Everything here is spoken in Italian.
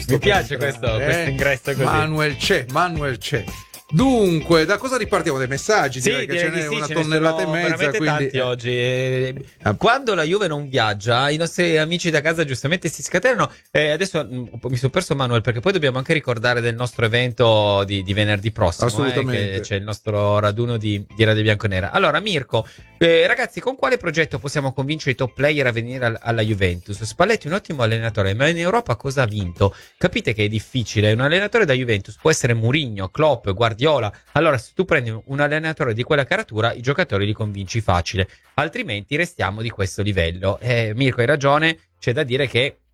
Mi piace questo ingresso così. Manuel c'è. Dunque, da cosa ripartiamo? Dai messaggi? Sì, direi che ce n'è una ce ne tonnellata e sono mezza. veramente Quindi, tanti oggi. Quando la Juve non viaggia, i nostri amici da casa giustamente si scatenano. Adesso mi sono perso Manuel, perché poi dobbiamo anche ricordare del nostro evento di venerdì prossimo. Assolutamente. Che c'è il nostro raduno di Radio Bianconera. Allora, Mirko, ragazzi, con quale progetto possiamo convincere i top player a venire alla Juventus? Spalletti è un ottimo allenatore, ma in Europa cosa ha vinto? Capite che è difficile. Un allenatore da Juventus può essere Mourinho, Klopp, Guardiola. Allora, se tu prendi un allenatore di quella caratura, i giocatori li convinci facile, altrimenti restiamo di questo livello. Mirko, hai ragione, c'è da dire che